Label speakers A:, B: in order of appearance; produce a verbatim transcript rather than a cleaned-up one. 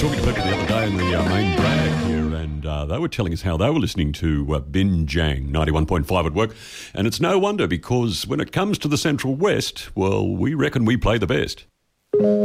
A: talking to people the other day in the uh, main drag here, and uh, they were telling us how they were listening to uh, Binjang ninety-one point five at work. And it's no wonder, because when it comes to the Central West, well, we reckon we play the best.